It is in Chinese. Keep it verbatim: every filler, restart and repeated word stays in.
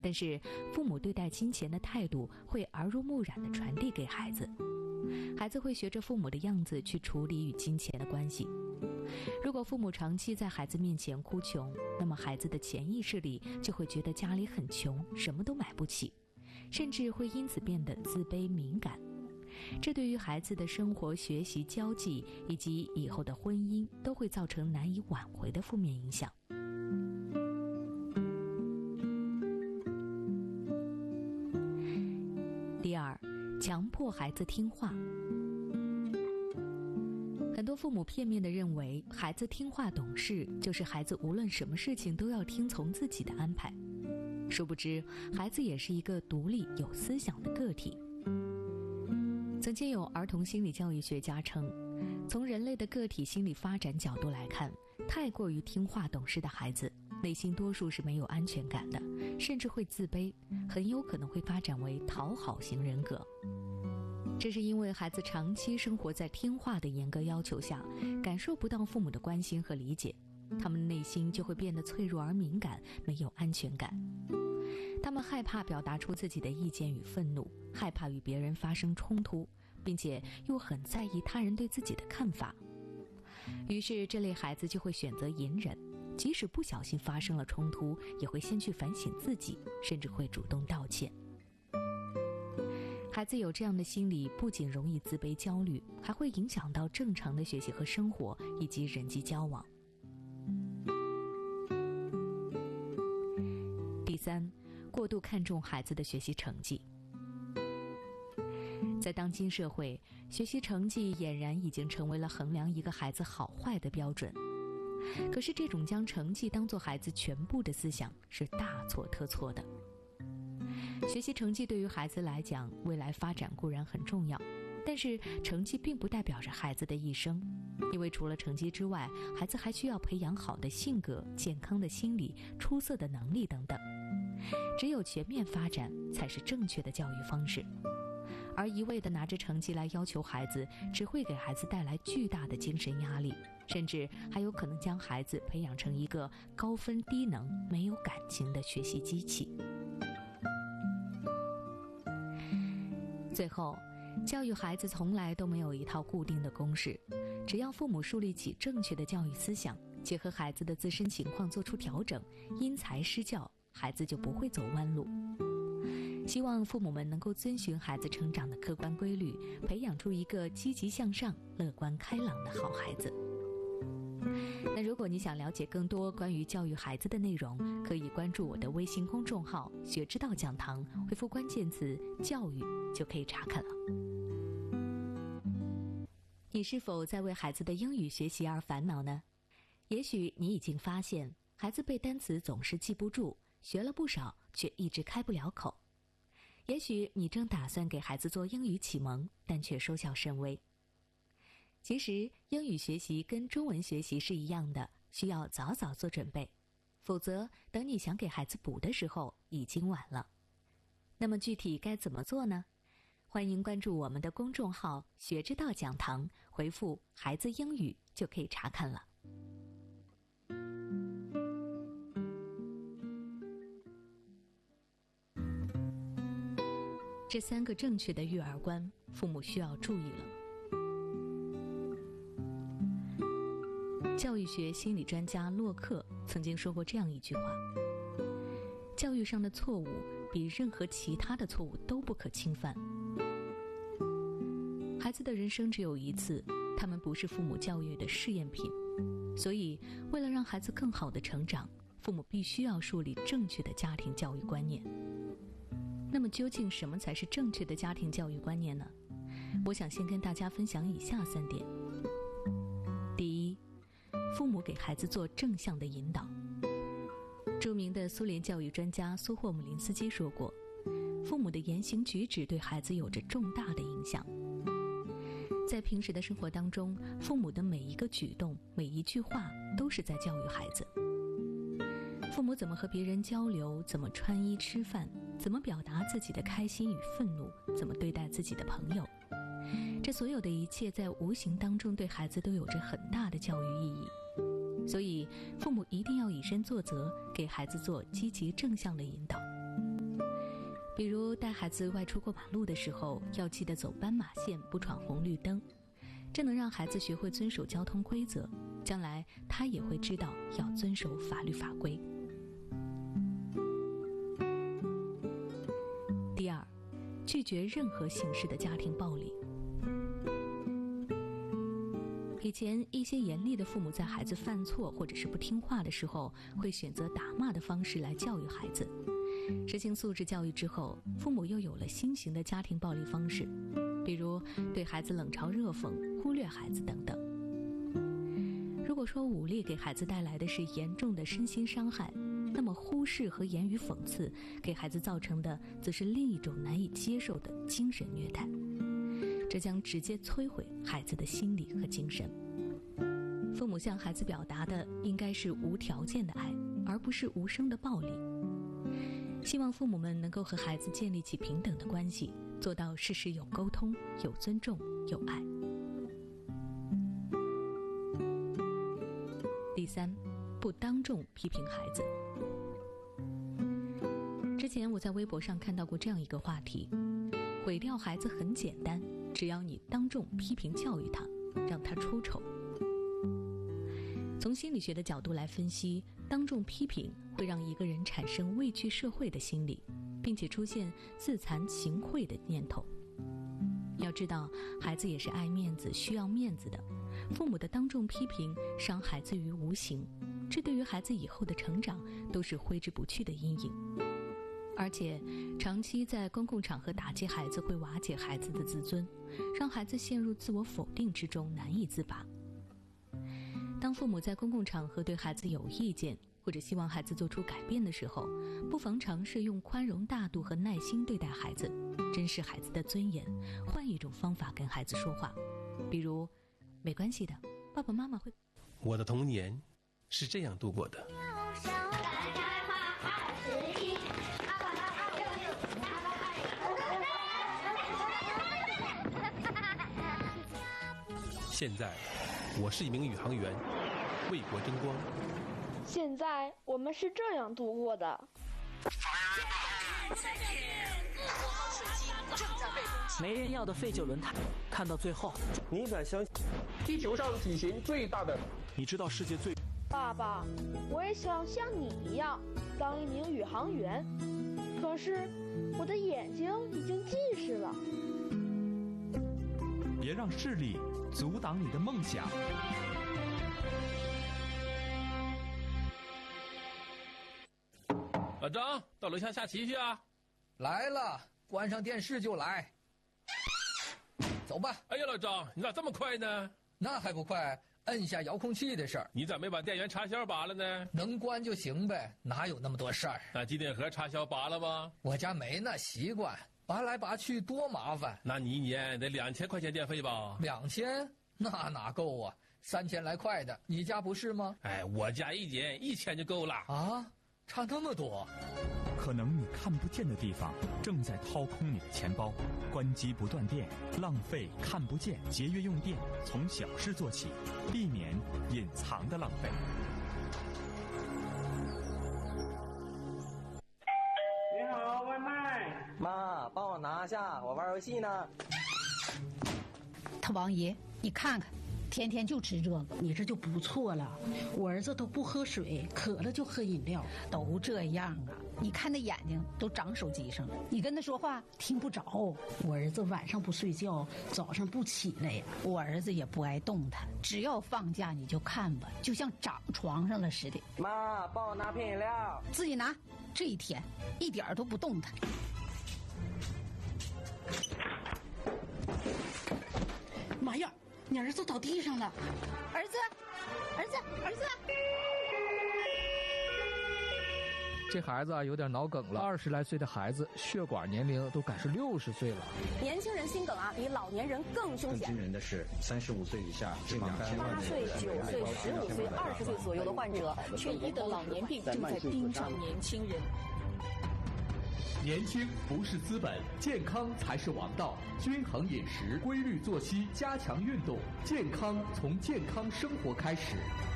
但是父母对待金钱的态度会耳濡目染地传递给孩子，孩子会学着父母的样子去处理与金钱的关系。如果父母长期在孩子面前哭穷，那么孩子的潜意识里就会觉得家里很穷，什么都买不起，甚至会因此变得自卑敏感。这对于孩子的生活、学习、交际以及以后的婚姻都会造成难以挽回的负面影响。第二，强迫孩子听话。很多父母片面地认为孩子听话懂事就是孩子无论什么事情都要听从自己的安排，殊不知孩子也是一个独立有思想的个体。曾经有儿童心理教育学家称，从人类的个体心理发展角度来看，太过于听话懂事的孩子内心多数是没有安全感的，甚至会自卑，很有可能会发展为讨好型人格。这是因为孩子长期生活在听话的严格要求下，感受不到父母的关心和理解，他们内心就会变得脆弱而敏感，没有安全感。他们害怕表达出自己的意见与愤怒，害怕与别人发生冲突，并且又很在意他人对自己的看法。于是这类孩子就会选择隐忍，即使不小心发生了冲突，也会先去反省自己，甚至会主动道歉。孩子有这样的心理，不仅容易自卑焦虑，还会影响到正常的学习和生活以及人际交往。第三，过度看重孩子的学习成绩。在当今社会，学习成绩俨然已经成为了衡量一个孩子好坏的标准。可是这种将成绩当作孩子全部的思想是大错特错的。学习成绩对于孩子来讲，未来发展固然很重要，但是成绩并不代表着孩子的一生，因为除了成绩之外，孩子还需要培养好的性格、健康的心理、出色的能力等等。只有全面发展才是正确的教育方式，而一味地拿着成绩来要求孩子，只会给孩子带来巨大的精神压力，甚至还有可能将孩子培养成一个高分低能、没有感情的学习机器。最后，教育孩子从来都没有一套固定的公式，只要父母树立起正确的教育思想，结合孩子的自身情况做出调整，因材施教，孩子就不会走弯路。希望父母们能够遵循孩子成长的客观规律，培养出一个积极向上、乐观开朗的好孩子。那如果你想了解更多关于教育孩子的内容，可以关注我的微信公众号学之道讲堂，回复关键词教育就可以查看了。你是否在为孩子的英语学习而烦恼呢？也许你已经发现孩子背单词总是记不住，学了不少却一直开不了口。也许你正打算给孩子做英语启蒙，但却收效甚微。其实英语学习跟中文学习是一样的，需要早早做准备，否则等你想给孩子补的时候已经晚了。那么具体该怎么做呢？欢迎关注我们的公众号学之道讲堂，回复孩子英语就可以查看了。这三个正确的育儿观，父母需要注意了。教育学心理专家洛克曾经说过这样一句话：教育上的错误比任何其他的错误都不可轻犯。孩子的人生只有一次，他们不是父母教育的试验品，所以为了让孩子更好的成长，父母必须要树立正确的家庭教育观念。那么究竟什么才是正确的家庭教育观念呢？我想先跟大家分享以下三点。第一，父母给孩子做正向的引导。著名的苏联教育专家苏霍姆林斯基说过，父母的言行举止对孩子有着重大的影响。在平时的生活当中，父母的每一个举动、每一句话都是在教育孩子。父母怎么和别人交流，怎么穿衣吃饭，怎么表达自己的开心与愤怒，怎么对待自己的朋友，这所有的一切在无形当中对孩子都有着很大的教育意义。所以父母一定要以身作则，给孩子做积极正向的引导。 比如带孩子外出过马路的时候，要记得走斑马线，不闯红绿灯，这能让孩子学会遵守交通规则，将来他也会知道要遵守法律法规。第二，拒绝任何形式的家庭暴力。以前一些严厉的父母在孩子犯错或者是不听话的时候，会选择打骂的方式来教育孩子。实行素质教育之后，父母又有了新型的家庭暴力方式，比如对孩子冷嘲热讽、忽略孩子等等。如果说武力给孩子带来的是严重的身心伤害，那么忽视和言语讽刺给孩子造成的则是另一种难以接受的精神虐待，这将直接摧毁孩子的心理和精神。父母向孩子表达的应该是无条件的爱，而不是无声的暴力。希望父母们能够和孩子建立起平等的关系，做到事事有沟通、有尊重、有爱。第三，不当众批评孩子。之前我在微博上看到过这样一个话题：毁掉孩子很简单，只要你当众批评教育他，让他出丑。从心理学的角度来分析，当众批评会让一个人产生畏惧社会的心理，并且出现自残行贿的念头。要知道，孩子也是爱面子、需要面子的，父母的当众批评伤孩子于无形，这对于孩子以后的成长都是挥之不去的阴影。而且长期在公共场合打击孩子会瓦解孩子的自尊，让孩子陷入自我否定之中，难以自拔。当父母在公共场合对孩子有意见，或者希望孩子做出改变的时候，不妨尝试用宽容大度和耐心对待孩子，珍视孩子的尊严，换一种方法跟孩子说话。比如，没关系的，爸爸妈妈会。 我的童年是这样度过的。现在我是一名宇航员，为国争光。 现在我们是这样度过的。 没人要的废旧轮胎，看到最后， 你敢相信地球上体型最大的？ 你知道世界最…… 爸爸，我也想像你一样当一名宇航员，可是我的眼睛已经近视了。 别让视力阻挡你的梦想。 老张，到楼下下棋去啊！ 来了，关上电视就来。走吧。 哎呀，老张，你咋这么快呢？ 那还不快，摁下遥控器的事儿。 你咋没把电源插销拔了呢？ 能关就行呗，哪有那么多事儿？ 那机顶盒插销拔了吗？ 我家没那习惯，拔来拔去多麻烦。 那你一年得两千块钱电费吧？ 两千？那哪够啊？三千来块的，你家不是吗？ 哎，我家一年一千就够了。 啊？差那么多？ 可能你看不见的地方正在掏空你的钱包。关机不断电，浪费看不见，节约用电，从小事做起，避免隐藏的浪费。 你好，外卖。 妈，帮我拿下，我玩游戏呢。 他王爷，你看看。天天就吃这个， 你这就不错了。我儿子都不喝水，渴了就喝饮料， 都这样啊！你看那眼睛都长手机上了，你跟他说话听不着。 我儿子晚上不睡觉，早上不起来呀。 我儿子也不爱动弹，只要放假你就看吧，就像长床上了似的。 妈，帮我拿瓶饮料。 自己拿。这一天一点都不动弹。 妈呀！你儿子倒地上了， 儿子，儿子，儿子！ 这孩子啊有点脑梗了，二十来岁的孩子血管年龄都赶是六十岁了。 年轻人心梗啊，比老年人更凶险。 更惊人的是，三十五岁以下是两千万人。 八岁、九岁、十五岁、二十岁左右的患者，却疑得老年病正在盯上年轻人。 年轻不是资本，健康才是王道。均衡饮食，规律作息，加强运动，健康从健康生活开始。